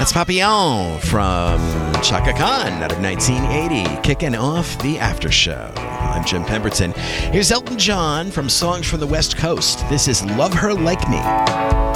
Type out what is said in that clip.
That's Papillon from Chaka Khan out of 1980, kicking off the after show. I'm Jim Pemberton. Here's Elton John from Songs from the West Coast. This is Love Her Like Me.